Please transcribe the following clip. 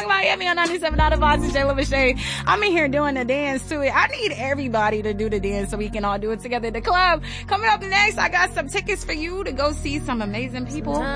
Young Miami on 97 out of Boston, Jayla Lachey. I'm in here doing the dance to it. I need everybody to do the dance so we can all do it together at the club. Coming up next, I got some tickets for you to go see some amazing people.